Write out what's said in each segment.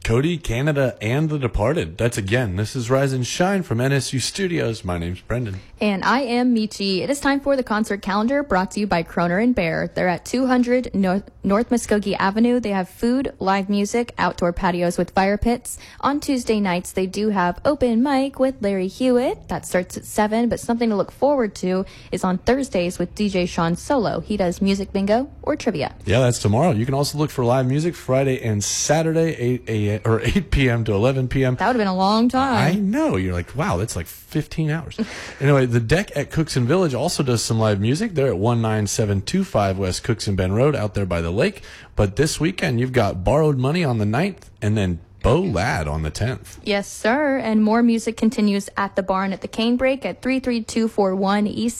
Cody, Canada, and The Departed. This is Rise and Shine from NSU Studios. My name's Brendan. And I am Michi. It is time for the concert calendar brought to you by Kroner and Bear. They're at 200 North Muskogee Avenue. They have food, live music, outdoor patios with fire pits. On Tuesday nights, they do have open mic with Larry Hewitt. That starts at 7, but something to look forward to is on Thursdays with DJ Sean Solo. He does music bingo or trivia. Yeah, that's tomorrow. You can also look for live music Friday and Saturday, 8 p.m. to 11 p.m. That would have been a long time. I know. You're like, wow, that's like 15 hours. Anyway, the Deck at Cookson Village also does some live music. They're at 19725 West Cookson Bend Road out there by the lake. But this weekend, you've got Borrowed Money on the 9th and then Bo Ladd on the 10th. Yes, sir. And more music continues at the barn at the Canebrake at 33241 East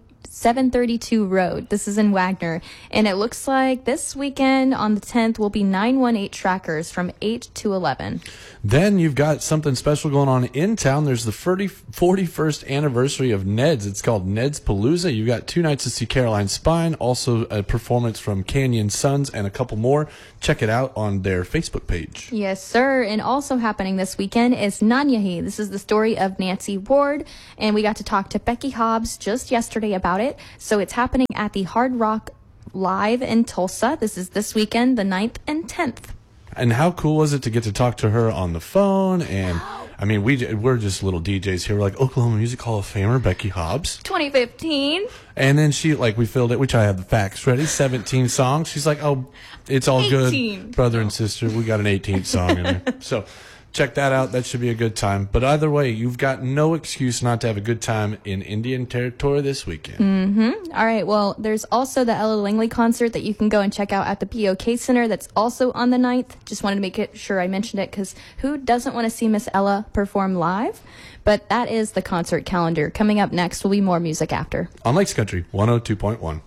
732 Road. This is in Wagner. And it looks like this weekend on the 10th will be 918 Trackers from 8 to 11. Then you've got something special going on in town. There's the 41st anniversary of Ned's. It's called Ned's Palooza. You've got 2 nights to see Caroline Spine, also a performance from Canyon Sons, and a couple more. Check it out on their Facebook page. Yes, sir. And also happening this weekend is Nanyahi. This is the story of Nancy Ward, and we got to talk to Becky Hobbs just yesterday about it. So it's happening at the Hard Rock Live in Tulsa. This is this weekend, the 9th and 10th. And how cool was it to get to talk to her on the phone? And I mean, we're just little DJs here. We're like Oklahoma Music Hall of Famer Becky Hobbs, 2015. And then we filled it, which I have the facts ready. 17 songs. She's like, oh, it's all 18. Good, brother and sister. We got an 18th song in there. So check that out. That should be a good time. But either way, you've got no excuse not to have a good time in Indian Territory this weekend. Mm-hmm. All right. Well, there's also the Ella Langley concert that you can go and check out at the BOK Center. That's also on the 9th. Just wanted to make sure I mentioned it because who doesn't want to see Miss Ella perform live? But that is the concert calendar. Coming up next will be more music after. On Lakes Country 102.1.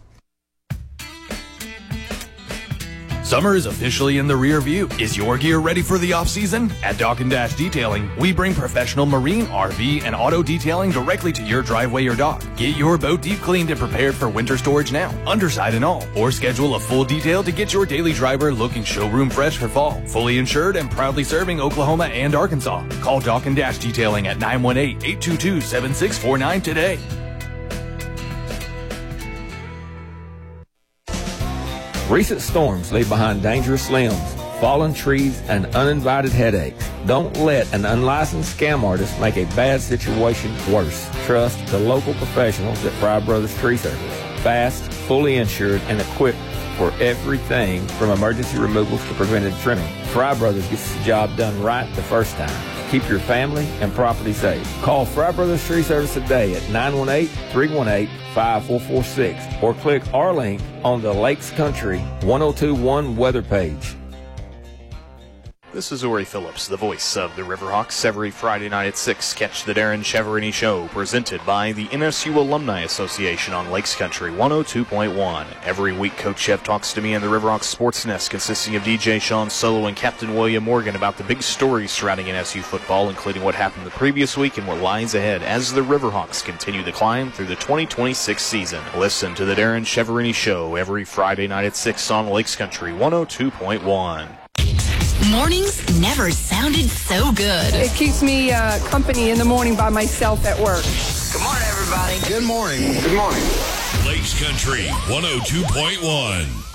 Summer is officially in the rear view. Is your gear ready for the off-season? At Dock & Dash Detailing, we bring professional marine, RV, and auto detailing directly to your driveway or dock. Get your boat deep cleaned and prepared for winter storage now, underside and all. Or schedule a full detail to get your daily driver looking showroom fresh for fall. Fully insured and proudly serving Oklahoma and Arkansas. Call Dock & Dash Detailing at 918-822-7649 today. Recent storms leave behind dangerous limbs, fallen trees, and uninvited headaches. Don't let an unlicensed scam artist make a bad situation worse. Trust the local professionals at Fry Brothers Tree Service. Fast, fully insured, and equipped for everything from emergency removals to preventive trimming. Fry Brothers gets the job done right the first time. Keep your family and property safe. Call Fry Brothers Tree Service today at 918-318-5446 or click our link on the Lakes Country 1021 weather page. This is Uri Phillips, the voice of the Riverhawks. Every Friday night at 6, catch the Darren Cheverini Show, presented by the NSU Alumni Association on Lakes Country 102.1. Every week, Coach Chev talks to me and the Riverhawks Sports Nest, consisting of DJ Sean Solo and Captain William Morgan, about the big stories surrounding NSU football, including what happened the previous week and what lies ahead as the Riverhawks continue the climb through the 2026 season. Listen to the Darren Cheverini Show every Friday night at 6 on Lakes Country 102.1. Mornings never sounded so good. It keeps me company in the morning by myself at work. Good morning, everybody. Good morning. Good morning. Lakes Country 102.1.